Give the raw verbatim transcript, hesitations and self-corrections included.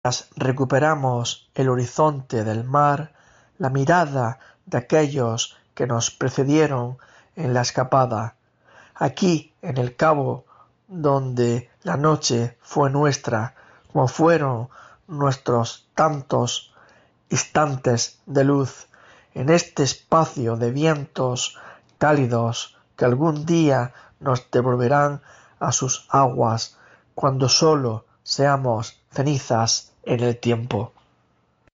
recuperamos el horizonte del mar, la mirada de aquellos que nos precedieron en la escapada. Aquí, en el cabo, donde la noche fue nuestra, como fueron nuestros tantos instantes de luz, en este espacio de vientos cálidos que algún día nos devolverán a sus aguas, cuando solo seamos cenizas en el tiempo.